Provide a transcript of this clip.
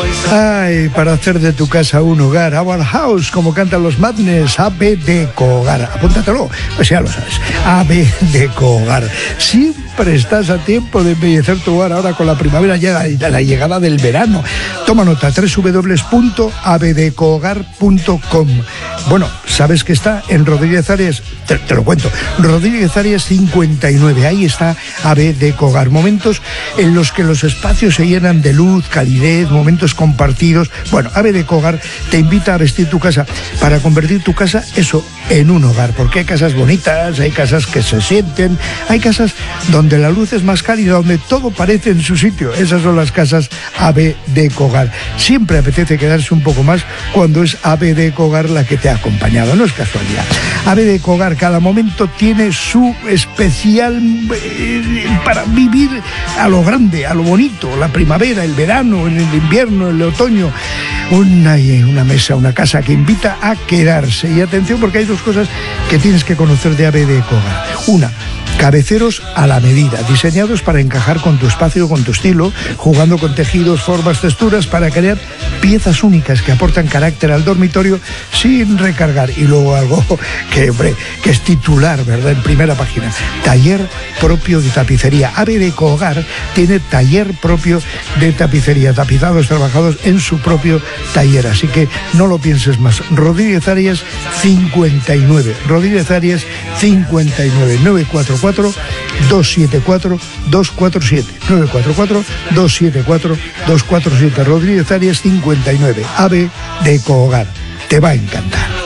Ay, para hacer de tu casa un hogar, Our House, como cantan los Madness, AB Deco Hogar. Apúntatelo, pues ya lo sabes, AB Deco Hogar. Siempre estás a tiempo de embellecer tu hogar. Ahora con la primavera llega la llegada del verano. Toma nota, www.abdecohogar.com. Bueno, ¿sabes que está en Rodríguez Arias? Te lo cuento, Rodríguez Arias 59, ahí está AB Deco Hogar. Momentos en los que los espacios se llenan de luz, calidez, momentos compartidos. Bueno, AB Deco Hogar te invita a vestir tu casa para convertir tu casa, eso, en un hogar, porque hay casas bonitas, hay casas que se sienten, hay casas donde la luz es más cálida, donde todo parece en su sitio. Esas son las casas AB Deco Hogar. Siempre apetece quedarse un poco más cuando es AB Deco Hogar la que te ha acompañado, no es casualidad. AB Deco Hogar, cada momento tiene su especial para vivir a lo grande, a lo bonito, la primavera, el verano, el invierno, el otoño. Una mesa, una casa que invita a quedarse. Y atención, porque hay dos cosas que tienes que conocer de AB Deco Hogar. Una, cabeceros a la medida, diseñados para encajar con tu espacio, con tu estilo, jugando con tejidos, formas, texturas, para crear piezas únicas que aportan carácter al dormitorio sin recargar. Y luego algo que es titular, ¿verdad?, en primera página: taller propio de tapicería. AB Deco Hogar tiene taller propio de tapicería, tapizados trabajados en su propio taller, así que no lo pienses más. Rodríguez Arias 59, Rodríguez Arias 59, 944-274-247, 944-274-247, Rodríguez Arias 59, AB Deco Hogar. Te va a encantar.